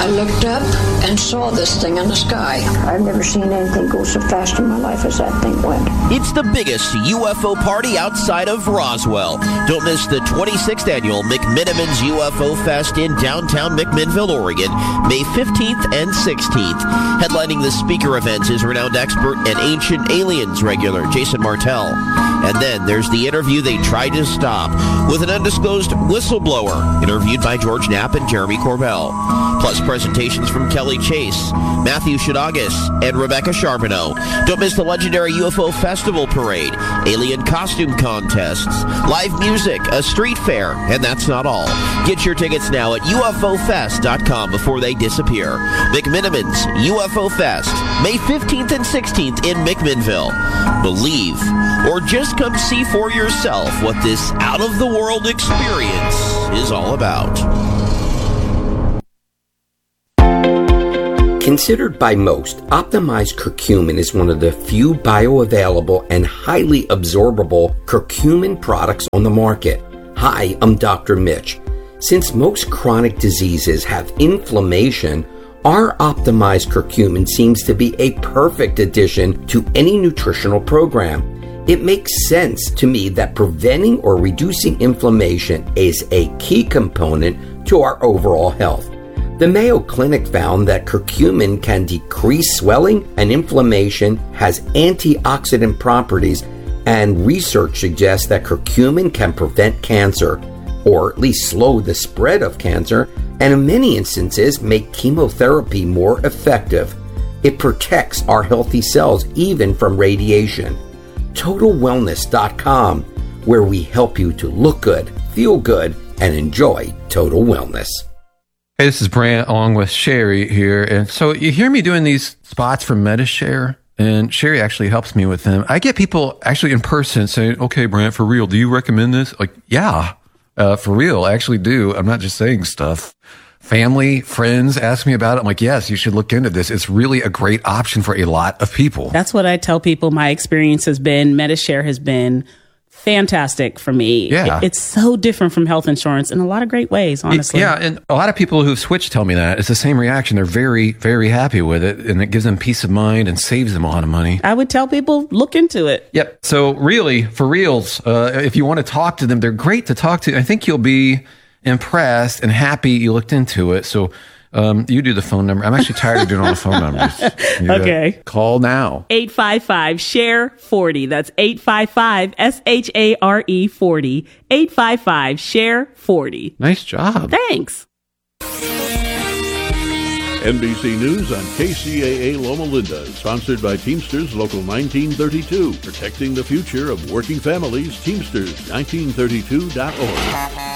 I looked up and saw this thing in the sky. I've never seen anything go so fast in my life as that thing went. It's the biggest UFO party outside of Roswell. Don't miss the 26th annual McMinimans UFO Fest in downtown McMinnville, Oregon, May 15th and 16th. Headlining the speaker events is renowned expert and Ancient Aliens regular Jason Martell. And then there's the interview they tried to stop with an undisclosed whistleblower, interviewed by George Knapp and Jeremy Corbell. Plus presentations from Kelly Chase, Matthew Shadagas, and Rebecca Charbonneau. Don't miss the legendary UFO Festival Parade, alien costume contests, live music, a street fair, and that's not all. Get your tickets now at UFOfest.com before they disappear. McMinimans UFO Fest, May 15th and 16th in McMinnville. Believe, or just come see for yourself what this out-of-the-world experience is all about. Considered by most, optimized curcumin is one of the few bioavailable and highly absorbable curcumin products on the market. Hi, I'm Dr. Mitch. Since most chronic diseases have inflammation, our optimized curcumin seems to be a perfect addition to any nutritional program. It makes sense to me that preventing or reducing inflammation is a key component to our overall health. The Mayo Clinic found that curcumin can decrease swelling and inflammation, has antioxidant properties, and research suggests that curcumin can prevent cancer, or at least slow the spread of cancer, and in many instances make chemotherapy more effective. It protects our healthy cells even from radiation. TotalWellness.com, where we help you to look good, feel good, and enjoy total wellness. Hey, this is Brant along with Sherry here. And so you hear me doing these spots for MediShare, and Sherry actually helps me with them. I get people actually in person saying, okay, Brant, for real, do you recommend this? Like, yeah, for real, I actually do. I'm not just saying stuff. Family, friends ask me about it. I'm like, yes, you should look into this. It's really a great option for a lot of people. That's what I tell people my experience has been. MediShare has been fantastic for me. Yeah. It's so different from health insurance in a lot of great ways, honestly. Yeah, and a lot of people who've switched tell me that. It's the same reaction. They're very, very happy with it, and it gives them peace of mind and saves them a lot of money. I would tell people, look into it. Yep. So really, for reals, if you want to talk to them, they're great to talk to. I think you'll be impressed and happy you looked into it. So you do the phone number. I'm actually tired of doing all the phone numbers. Okay. Call now. 855-SHARE-40. That's 855-SHARE 40. 855-SHARE-40. Nice job. Thanks. NBC News on KCAA Loma Linda, sponsored by Teamsters Local 1932, protecting the future of working families. Teamsters 1932.org.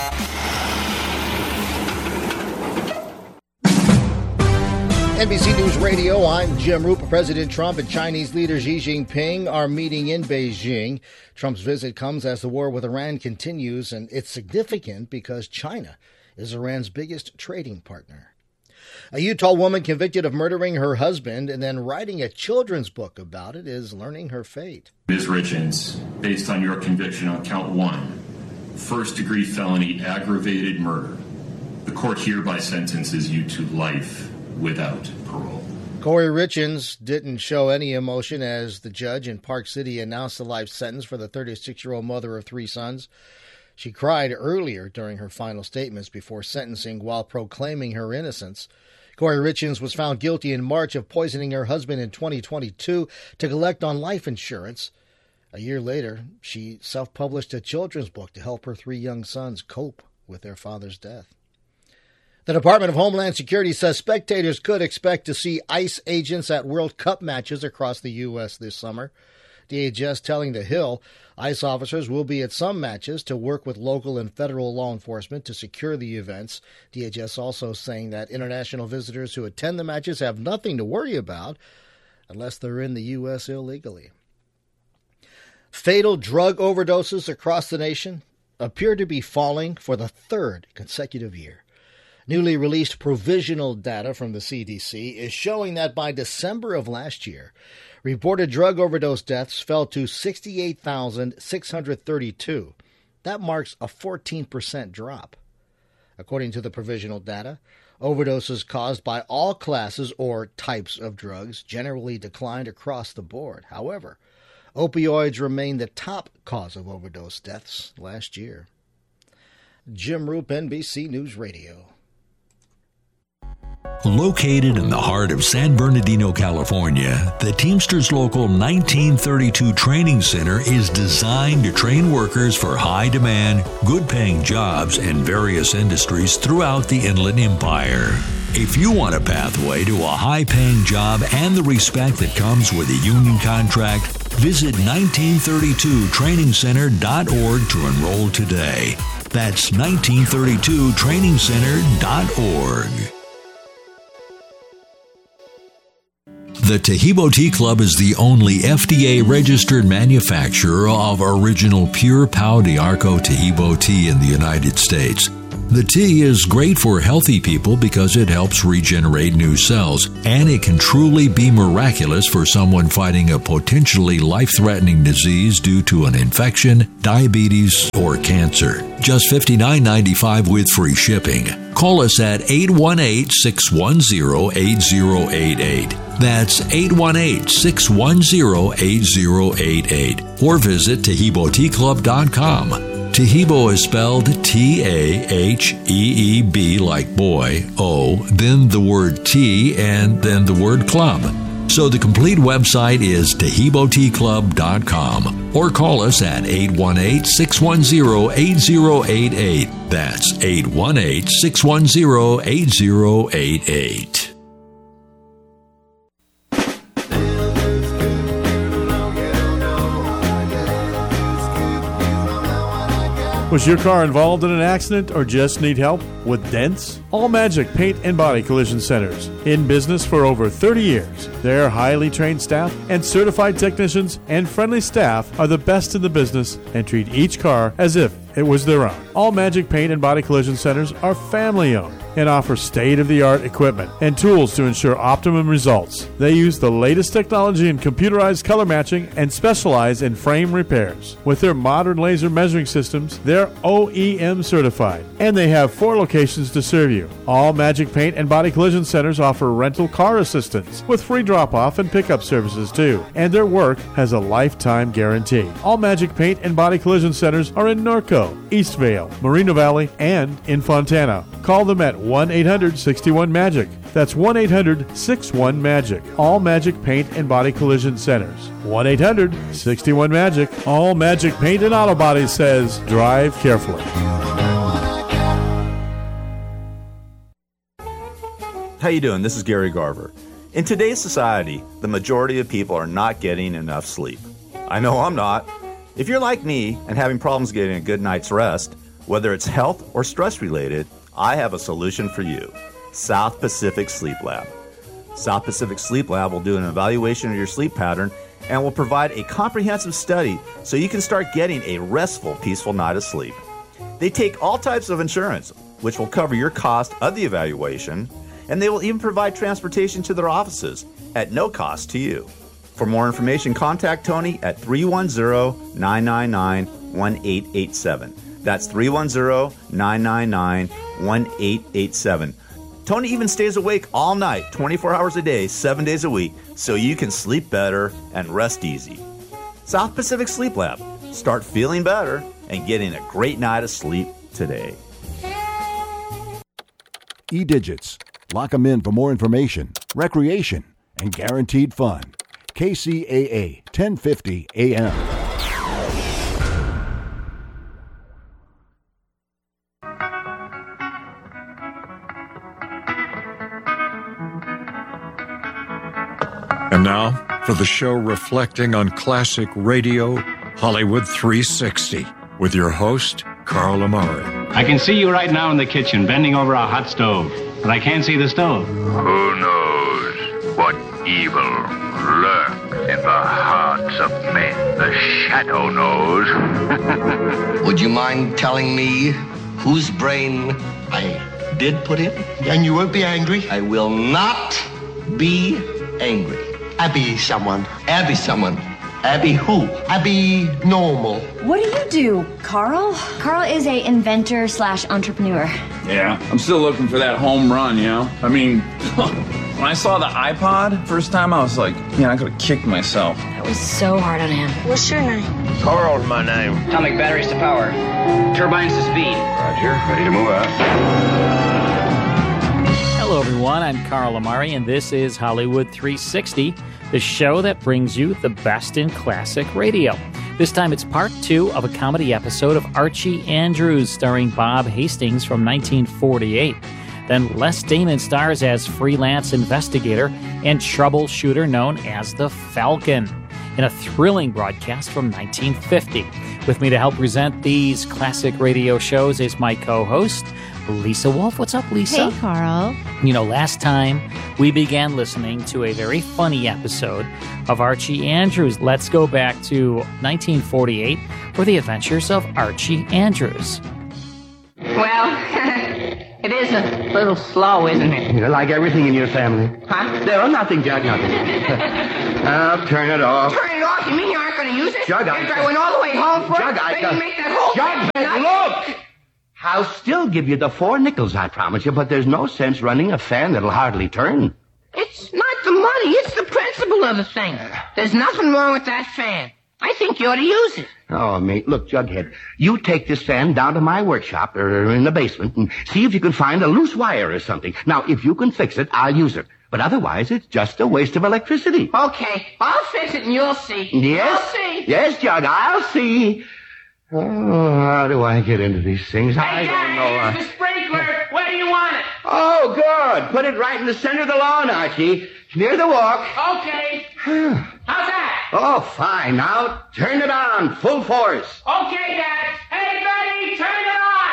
NBC News Radio, I'm Jim Roop. President Trump and Chinese leader Xi Jinping are meeting in Beijing. Trump's visit comes as the war with Iran continues, and it's significant because China is Iran's biggest trading partner. A Utah woman convicted of murdering her husband and then writing a children's book about it is learning her fate. Ms. Richens, based on your conviction on count 1, first-degree felony aggravated murder, the court hereby sentences you to life without parole. Corey Richens didn't show any emotion as the judge in Park City announced the life sentence for the 36-year-old mother of 3 sons. She cried earlier during her final statements before sentencing while proclaiming her innocence. Corey Richens was found guilty in March of poisoning her husband in 2022 to collect on life insurance. A year later, she self-published a children's book to help her 3 young sons cope with their father's death. The Department of Homeland Security says spectators could expect to see ICE agents at World Cup matches across the U.S. this summer. DHS telling The Hill ICE officers will be at some matches to work with local and federal law enforcement to secure the events. DHS also saying that international visitors who attend the matches have nothing to worry about unless they're in the U.S. illegally. Fatal drug overdoses across the nation appear to be falling for the 3rd consecutive year. Newly released provisional data from the CDC is showing that by December of last year, reported drug overdose deaths fell to 68,632. That marks a 14% drop. According to the provisional data, Overdoses caused by all classes or types of drugs generally declined across the board. However, opioids remain the top cause of overdose deaths last year. Jim Roop, NBC News Radio. Located in the heart of San Bernardino, California, the Teamsters Local 1932 Training Center is designed to train workers for high-demand, good-paying jobs in various industries throughout the Inland Empire. If you want a pathway to a high-paying job and the respect that comes with a union contract, visit 1932trainingcenter.org to enroll today. That's 1932trainingcenter.org. The Taheebo Tea Club is the only FDA-registered manufacturer of original pure Pau d'Arco Taheebo tea in the United States. The tea is great for healthy people because it helps regenerate new cells, and it can truly be miraculous for someone fighting a potentially life-threatening disease due to an infection, diabetes, or cancer. Just $59.95 with free shipping. Call us at 818-610-8088. That's 818-610-8088. Or visit TaheeboTeaClub.com. Taheebo is spelled T-A-H-E-E-B like boy, O, then the word tea, and then the word club. So the complete website is TaheeboTeaClub.com. Or call us at 818-610-8088. That's 818-610-8088. Was your car involved in an accident or just need help with dents? All Magic Paint and Body Collision Centers. In business for over 30 years. Their highly trained staff and certified technicians and friendly staff are the best in the business and treat each car as if it was their own. All Magic Paint and Body Collision Centers are family-owned and offer state-of-the-art equipment and tools to ensure optimum results. They use the latest technology in computerized color matching and specialize in frame repairs. With their modern laser measuring systems, they're OEM certified, and they have 4 locations to serve you. All Magic Paint and Body Collision Centers offer rental car assistance with free drop-off and pickup services too, and their work has a lifetime guarantee. All Magic Paint and Body Collision Centers are in Norco, Eastvale, Moreno Valley, and in Fontana. Call them at 1-800-61-MAGIC. That's 1-800-61-MAGIC. All Magic Paint and Body Collision Centers. 1-800-61-MAGIC. All Magic Paint and Auto Body says, drive carefully. How you doing? This is Gary Garver. In today's society, the majority of people are not getting enough sleep. I know I'm not. If you're like me and having problems getting a good night's rest, whether it's health or stress related, I have a solution for you. South Pacific Sleep Lab. South Pacific Sleep Lab will do an evaluation of your sleep pattern and will provide a comprehensive study so you can start getting a restful, peaceful night of sleep. They take all types of insurance, which will cover your cost of the evaluation, and they will even provide transportation to their offices at no cost to you. For more information, contact Tony at 310-999-1887. That's 310-999-1887. Tony even stays awake all night, 24 hours a day, 7 days a week, so you can sleep better and rest easy. South Pacific Sleep Lab. Start feeling better and getting a great night of sleep today. E-Digits. Lock them in for more information, recreation, and guaranteed fun. KCAA 1050 AM. And now, for the show reflecting on classic radio, Hollywood 360, with your host, Carl Amari. I can see you right now in the kitchen, bending over a hot stove, but I can't see the stove. Who knows what evil lurks in the hearts of men? The shadow knows. Would you mind telling me whose brain I did put in? And you won't be angry? I will not be angry. Abby someone. Abby someone. Abby who? Abby normal. What do you do, Carl? Carl is a inventor / entrepreneur. Yeah, I'm still looking for that home run, you know? I mean, when I saw the iPod first time, I was like, man, I could have kicked myself. That was so hard on him. What's your name? Carl's my name. Atomic batteries to power. Turbines to speed. Roger, ready to move out. Hello, everyone. I'm Carl Amari, and this is Hollywood 360, the show that brings you the best in classic radio. This time it's part 2 of a comedy episode of Archie Andrews, starring Bob Hastings from 1948. Then Les Damon stars as freelance investigator and troubleshooter known as the Falcon in a thrilling broadcast from 1950. With me to help present these classic radio shows is my co-host, Lisa Wolf. What's up, Lisa? Hey, Carl. You know, last time we began listening to a very funny episode of Archie Andrews. Let's go back to 1948 for the adventures of Archie Andrews. Well, it is a little slow, isn't it? You like everything in your family? Huh? No, nothing, Jug, nothing. I'll turn it off. Turn it off? You mean you aren't going to use it? Jug, after I went all the way home for Jug, it? Maybe make that whole Jug, thing look! I'll still give you the 4 nickels, I promise you, but there's no sense running a fan that'll hardly turn. It's not the money. It's the principle of the thing. There's nothing wrong with that fan. I think you ought to use it. Oh, mate, look, Jughead, you take this fan down to my workshop or in the basement and see if you can find a loose wire or something. Now, if you can fix it, I'll use it. But otherwise, it's just a waste of electricity. Okay, I'll fix it and you'll see. Yes? I'll see. Yes, Jug, I'll see. Oh, how do I get into these things? I don't know. Here's the sprinkler. Where do you want it? Oh, good. Put it right in the center of the lawn, Archie. Near the walk. Okay. How's that? Oh, fine. Now, turn it on. Full force. Okay, Dad. Hey, buddy, turn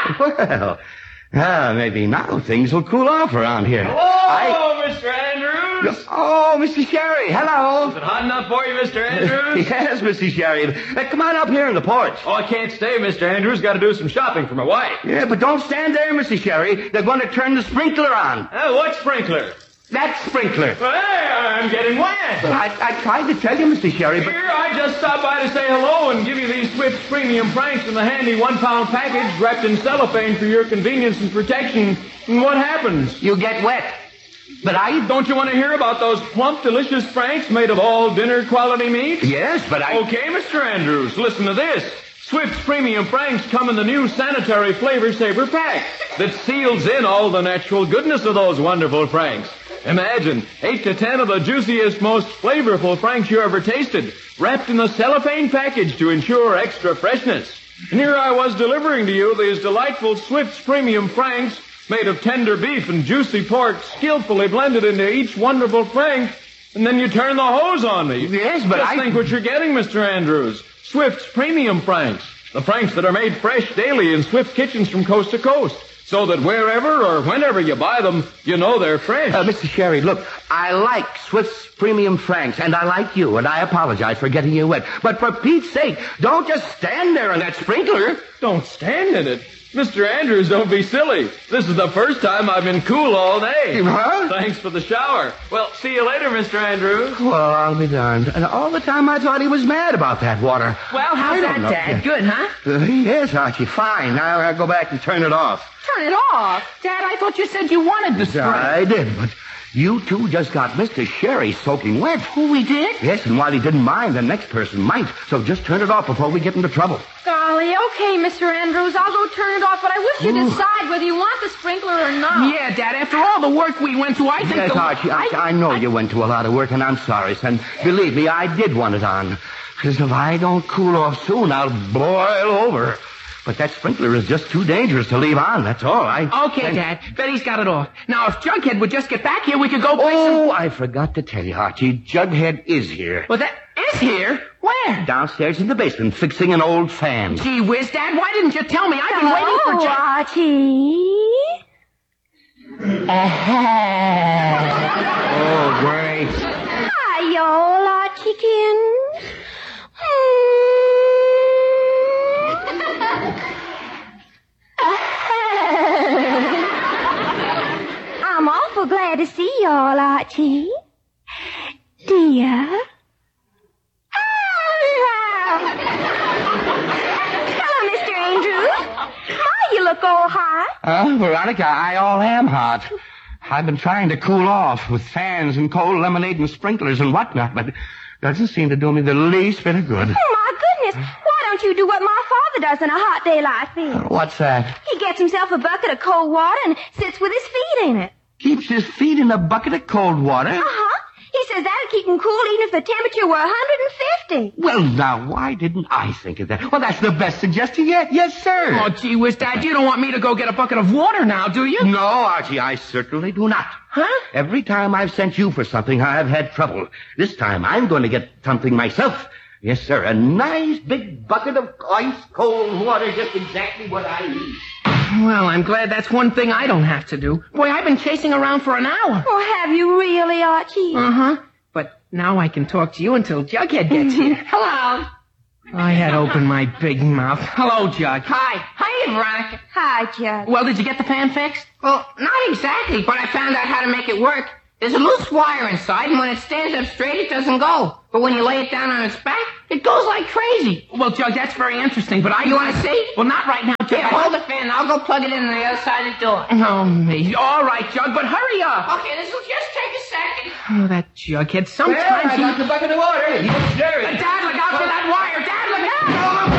it on. Well, maybe now things will cool off around here. Hello, Mr. Andrews. Oh, Mr. Sherry, hello. Is it hot enough for you, Mr. Andrews? Yes, Mr. Sherry. Come on up here in the porch. Oh, I can't stay, Mr. Andrews. Got to do some shopping for my wife. Yeah, but don't stand there, Mr. Sherry. They're going to turn the sprinkler on. What sprinkler? That sprinkler. Well, hey, I'm getting wet. I tried to tell you, Mr. Sherry, but... Here, I just stopped by to say hello and give you these Swift Premium Franks in the handy 1-pound package wrapped in cellophane for your convenience and protection. And what happens? You get wet. But Don't you want to hear about those plump, delicious Franks made of all dinner-quality meats? Yes, but Okay, Mr. Andrews, listen to this. Swift's Premium Franks come in the new Sanitary Flavor Saver pack that seals in all the natural goodness of those wonderful Franks. Imagine 8 to 10 of the juiciest, most flavorful Franks you ever tasted, wrapped in a cellophane package to ensure extra freshness. And here I was delivering to you these delightful Swift's Premium Franks made of tender beef and juicy pork, skillfully blended into each wonderful Frank, and then you turn the hose on me. Yes, but Just think what you're getting, Mr. Andrews. Swift's Premium Franks. The Franks that are made fresh daily in Swift kitchens from coast to coast. So that wherever or whenever you buy them, you know they're fresh. Mr. Sherry, look, I like Swift's Premium Franks, and I like you, and I apologize for getting you wet. But for Pete's sake, don't just stand there in that sprinkler. Don't stand in it. Mr. Andrews, don't be silly. This is the first time I've been cool all day. Huh? Thanks for the shower. Well, see you later, Mr. Andrews. Well, I'll be darned. And all the time I thought he was mad about that water. Well, how's that, Dad? Good, huh? Yes, Archie, fine. Now I'll go back and turn it off. Turn it off? Dad, I thought you said you wanted the spray. I did, but you two just got Mr. Sherry soaking wet. Who, we did? Yes, and while he didn't mind, the next person might. So just turn it off before we get into trouble. Golly, okay, Mr. Andrews, I'll go turn it off, but I wish you'd decide whether you want the sprinkler or not. Yeah, Dad, after all the work we went to, I think... Yes, Archie, I know you went to a lot of work, and I'm sorry, son. Believe me, I did want it on. Because if I don't cool off soon, I'll boil over. But that sprinkler is just too dangerous to leave on, that's all. Okay, Dad. Betty's got it off. Now, if Jughead would just get back here, we could go play some... Oh, I forgot to tell you, Archie. Jughead is here. Well, that is here? Where? Downstairs in the basement, fixing an old fan. Gee whiz, Dad, why didn't you tell me? I've been waiting for Archie. Oh, great. Hi, y'all, our chickens. I'm awful glad to see y'all, Archie. Dear. look all hot. Veronica, I all am hot. I've been trying to cool off with fans and cold lemonade and sprinklers and whatnot, but it doesn't seem to do me the least bit of good. Oh, my goodness. Why don't you do what my father does on a hot day like this? What's that? He gets himself a bucket of cold water and sits with his feet in it. Keeps his feet in a bucket of cold water? Uh-huh. He says that'll keep him cool even if the temperature were 150. Well, now, why didn't I think of that? Well, that's the best suggestion yet. Yes, sir. Oh, gee whiz, Dad, you don't want me to go get a bucket of water now, do you? No, Archie, I certainly do not. Huh? Every time I've sent you for something, I've had trouble. This time, I'm going to get something myself. Yes, sir, a nice big bucket of ice-cold water, just exactly what I need. Well, I'm glad that's one thing I don't have to do. Boy, I've been chasing around for an hour. Oh, have you really, Archie? Uh-huh. But now I can talk to you until Jughead gets here. Hello. I had opened my big mouth. Hello, Jug. Hi. Hi, Veronica. Hi, Jug. Well, did you get the fan fixed? Well, not exactly, but I found out how to make it work. There's a loose wire inside, and when it stands up straight, it doesn't go. But when you lay it down on its back, it goes like crazy. Well, Jug, that's very interesting, but You want to see? Well, not right now, Jug. Here, hold the fan. I'll go plug it in on the other side of the door. Oh, me. All right, Jug, but hurry up. Okay, this will just take a second. Oh, that Jughead. Sometimes I got the bucket of water. Yes, sir. Dad, look out for that wire. Dad, look out.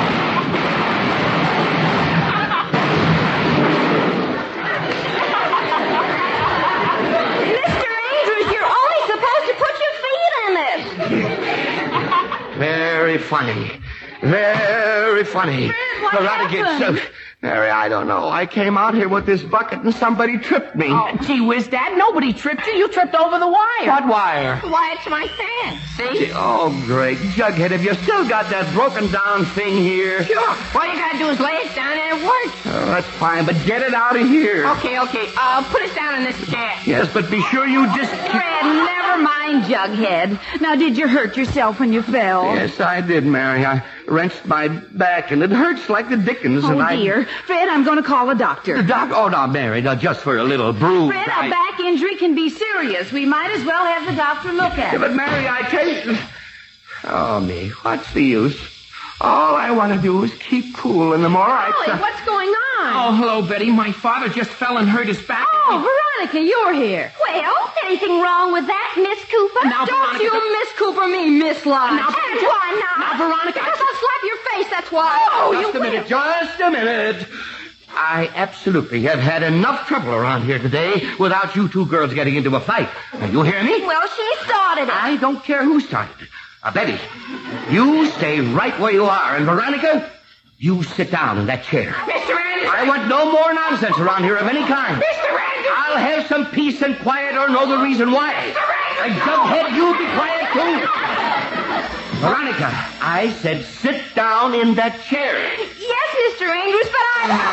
Very funny. Very funny. Veronica, Mary, I don't know. I came out here with this bucket and somebody tripped me. Oh, gee whiz, Dad, nobody tripped you. You tripped over the wire. What wire? Why, it's my fan. See? Oh, great. Jughead, have you still got that broken down thing here? Sure. All you gotta do is lay it down and it works. Oh, that's fine, but get it out of here. Okay. Put it down in this chair. Yes, but be sure you just... Fred, never mind, Jughead. Now, did you hurt yourself when you fell? Yes, I did, Mary. I wrenched my back, and it hurts like the dickens. Oh, dear. Fred, I'm going to call a doctor. The doctor? Oh, no, Mary, no, just for a little bruise. Fred, a back injury can be serious. We might as well have the doctor look at it. Yeah, but, Mary, I tell you... Oh, me, what's the use? All I want to do is keep cool, and the more Molly, what's going on? Oh, hello, Betty. My father just fell and hurt his back. Oh, Veronica, you're here. Well, anything wrong with that, Miss Cooper? Now, Don't Veronica, you Miss Cooper me, Miss Lodge. Now, and why not? Now, Veronica... Because I'll slap your face, that's why. Oh, just a minute, just a minute. I absolutely have had enough trouble around here today without you two girls getting into a fight. Now, you hear me? Well, she started it. I don't care who started it. Betty, you stay right where you are. And Veronica, you sit down in that chair. Mr. Anderson! I want no more nonsense around here of any kind. Mr. Anderson! I'll have some peace and quiet or know the reason why. And Jughead, you be quiet too. Veronica, I said sit down in that chair. Yes, Mr. Andrews, but I...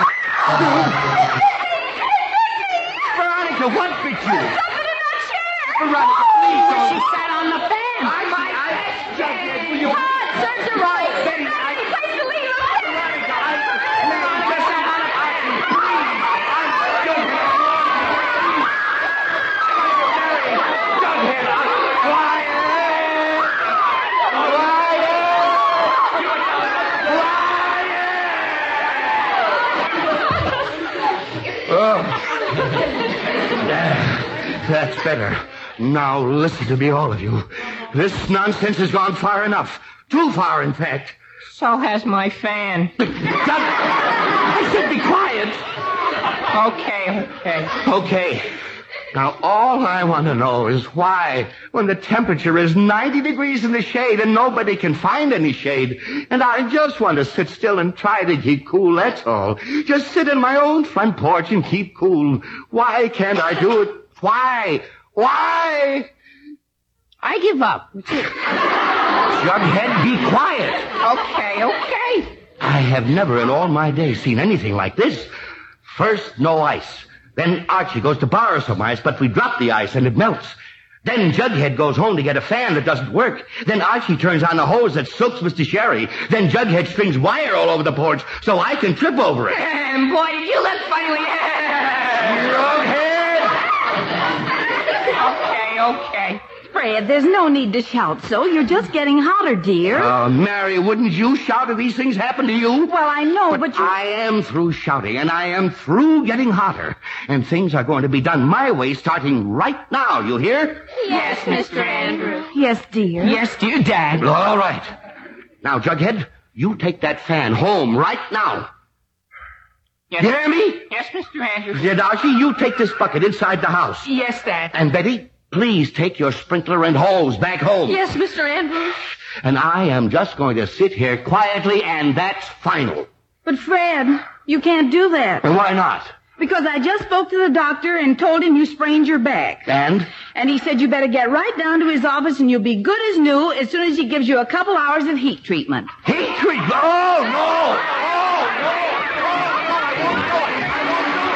Veronica, what bit you? Something in that chair! Veronica, please don't... She sat on the fan. Jughead, will you... Serves her right. Betty, Please believe it. That's better. Now listen to me, all of you. This nonsense has gone far enough. Too far, in fact. So has my fan. I said be quiet. Okay. Okay. Now, all I want to know is why, when the temperature is 90 degrees in the shade and nobody can find any shade, and I just want to sit still and try to keep cool, that's all. Just sit in my own front porch and keep cool. Why can't I do it? Why? Why? I give up. Jughead, be quiet. Okay. I have never in all my days seen anything like this. First, no ice. Then Archie goes to borrow some ice, but we drop the ice and it melts. Then Jughead goes home to get a fan that doesn't work. Then Archie turns on the hose that soaks Mr. Sherry. Then Jughead strings wire all over the porch so I can trip over it. And boy, did you look funny when you... Jughead! Okay. Fred, there's no need to shout so. You're just getting hotter, dear. Mary, wouldn't you shout if these things happened to you? Well, I know, but you... I am through shouting, and I am through getting hotter. And things are going to be done my way starting right now, you hear? Yes, Mr. Andrews. Yes, dear. Yes, dear Dad. All right. Now, Jughead, you take that fan home right now. Yes. You hear me? Yes, Mr. Andrews. Dear Darcy, you take this bucket inside the house. Yes, Dad. And Betty, please take your sprinkler and hose back home. Yes, Mr. Andrews. And I am just going to sit here quietly, and that's final. But, Fred, you can't do that. And why not? Because I just spoke to the doctor and told him you sprained your back. And? And he said you better get right down to his office and you'll be good as new as soon as he gives you a couple hours of heat treatment. Heat treatment? Oh, no! Oh, no!